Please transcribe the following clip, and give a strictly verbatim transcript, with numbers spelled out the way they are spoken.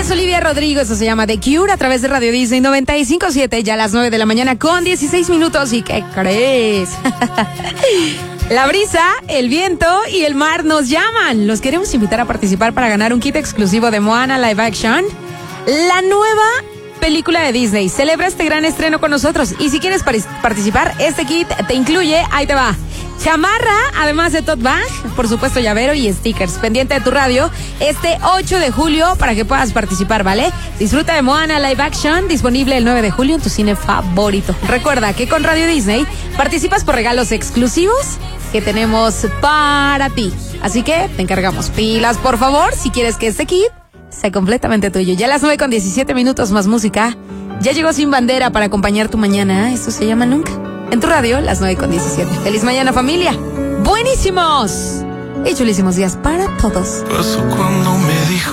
es Olivia Rodrigo, eso se llama The Cure a través de Radio Disney noventa y cinco punto siete, ya a las nueve de la mañana con dieciséis minutos. ¿Y qué crees? La brisa, el viento y el mar nos llaman. Los queremos invitar a participar para ganar un kit exclusivo de Moana Live Action, la nueva película de Disney. Celebra este gran estreno con nosotros. Y si quieres participar, este kit te incluye, ahí te va, chamarra, además de tote bag, por supuesto llavero y stickers. Pendiente de tu radio este ocho de julio para que puedas participar, ¿vale? Disfruta de Moana Live Action, disponible el nueve de julio en tu cine favorito. Recuerda que con Radio Disney participas por regalos exclusivos que tenemos para ti. Así que te encargamos pilas, por favor, si quieres que este kit sea completamente tuyo. Ya a las nueve con diecisiete minutos, más música. Ya llegó Sin Bandera para acompañar tu mañana. Esto se llama Nunca. En tu radio, las nueve con diecisiete. ¡Feliz mañana, familia! ¡Buenísimos! Y chulísimos días para todos. Pasó cuando me dijo